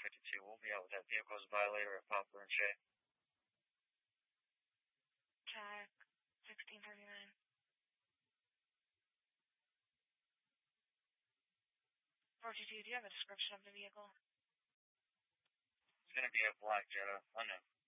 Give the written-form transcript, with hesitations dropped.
452. We'll be out with that vehicle as a violator at Poplar and Shea. Check 1639. 422, do you have a description of the vehicle? It's going to be a black Jetta, unknown.